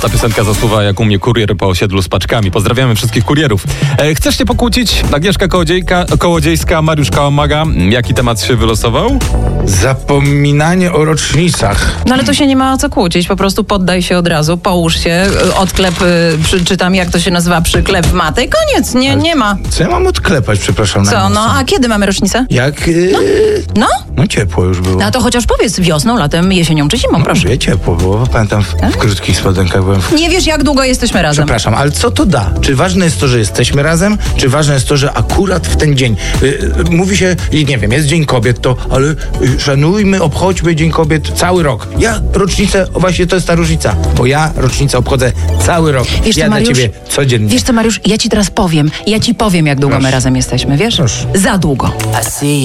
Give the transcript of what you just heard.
ta piosenka zasuwa jak u mnie kurier po osiedlu z paczkami. Pozdrawiamy wszystkich kurierów. Chcesz się pokłócić? Agnieszka Kołodziejska, Mariusz Kałamaga. Jaki temat się wylosował? Zapominanie o rocznicach. No ale to się nie ma o co kłócić, po prostu poddaj się od razu, połóż się, odklep, czy tam jak to się nazywa, przyklep w matę i koniec, nie ma. Co ja mam odklepać, przepraszam? Co, no a kiedy mamy rocznicę? Jak? No? No ciepło już było. No to chociaż powiedz wiosną, latem, jesienią czy zimą, proszę. Wie, ciepło było. Pamiętam, w krótkich spodenkach byłem. Nie wiesz, jak długo jesteśmy razem. Przepraszam, ale co to da? Czy ważne jest to, że jesteśmy razem? Czy ważne jest to, że akurat w ten dzień mówi się, nie wiem, jest Dzień Kobiet, to ale szanujmy, obchodźmy Dzień Kobiet cały rok. Ja rocznicę, właśnie to jest ta różnica, bo ja rocznicę obchodzę cały rok. Wiesz ja co, dla Mariusz? ciebie codziennie. Wiesz co, Mariusz, ja ci teraz powiem, jak długo my razem jesteśmy, wiesz? Proszę. Za długo.